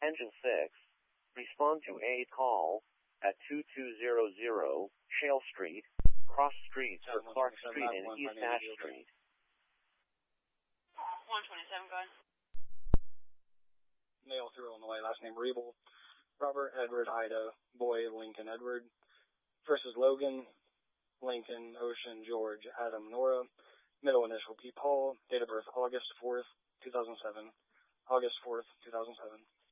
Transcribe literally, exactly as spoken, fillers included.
Engine six, respond to a call at two two zero zero Shale Street, cross streets for Clark Street and East Ash Street. one twenty-seven, go ahead. Mail through on the way, last name Rebel. Robert, Edward, Ida, Boy, Lincoln, Edward. First is Logan, Lincoln, Ocean, George, Adam, Nora. Middle initial P. Paul. Date of birth August fourth, two thousand seven. August fourth, two thousand seven.